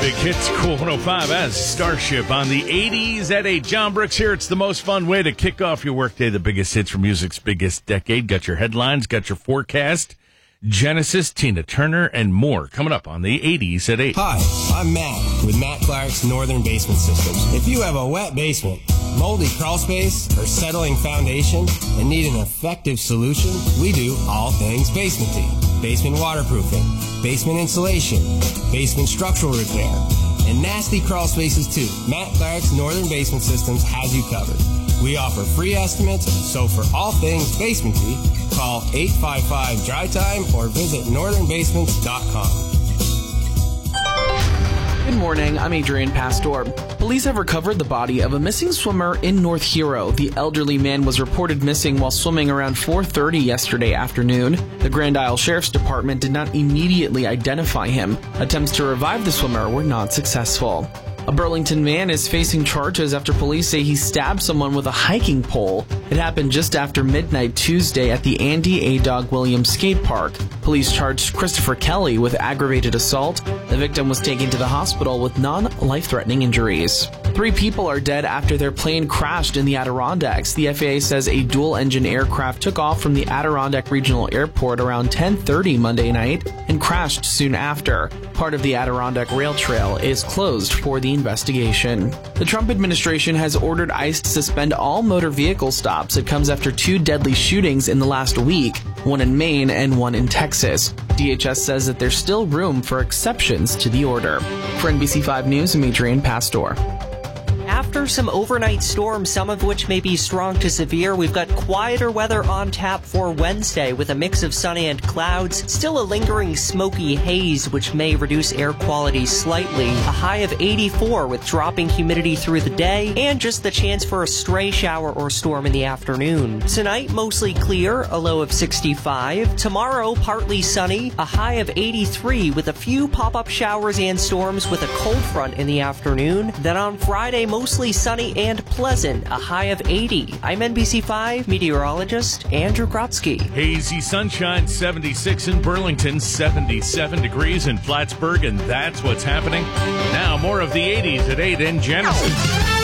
Big Hits, Cool 105 as Starship on the 80s at 8. John Brooks here. It's the most fun way to kick off your workday. The biggest hits from music's biggest decade. Got your headlines, got your forecast. Genesis, Tina Turner, and more coming up on the 80s at 8. Hi, I'm Matt with Matt Clark's Northern Basement Systems. If you have a wet basement, moldy crawl space, or settling foundation and need an effective solution, we do all things basementing. Basement waterproofing, basement insulation, basement structural repair, and nasty crawl spaces too. Matt Clark's Northern Basement Systems has you covered. We offer free estimates, so for all things basementy, call 855-DRY-TIME or visit northernbasements.com. Good morning, I'm Adrian Pastor. Police have recovered the body of a missing swimmer in North Hero. The elderly man was reported missing while swimming around 4:30 yesterday afternoon. The Grand Isle Sheriff's Department did not immediately identify him. Attempts to revive the swimmer were not successful. A Burlington man is facing charges after police say he stabbed someone with a hiking pole. It happened just after midnight Tuesday at the Andy A. Dog Williams skate park. Police charged Christopher Kelly with aggravated assault. The victim was taken to the hospital with non-life-threatening injuries. 3 people are dead after their plane crashed in the Adirondacks. The FAA says a dual-engine aircraft took off from the Adirondack Regional Airport around 10:30 Monday night and crashed soon after. Part of the Adirondack Rail Trail is closed for the investigation. The Trump administration has ordered ICE to suspend all motor vehicle stops. It comes after 2 deadly shootings in the last week, one in Maine and one in Texas. DHS says that there's still room for exceptions to the order. For NBC5 News, I'm Adrian Pastor. After some overnight storms, some of which may be strong to severe, we've got quieter weather on tap for Wednesday with a mix of sunny and clouds. Still a lingering smoky haze, which may reduce air quality slightly. A high of 84 with dropping humidity through the day and just the chance for a stray shower or storm in the afternoon. Tonight, mostly clear, a low of 65. Tomorrow, partly sunny, a high of 83 with a few pop-up showers and storms with a cold front in the afternoon. Then on Friday, mostly sunny and pleasant, a high of 80. I'm NBC5 meteorologist Andrew Grotsky. Hazy sunshine, 76 in Burlington, 77 degrees in Plattsburgh, and that's what's happening. Now more of the 80s at 8 in Genesis.